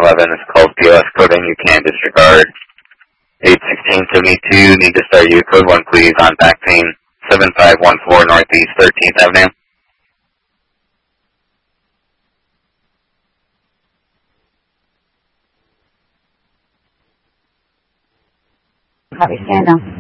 711 is called POS coding. You can disregard. 81672, need to start you. Code 1, please, on back pain, 7514 Northeast 13th Avenue. Copy, stand down.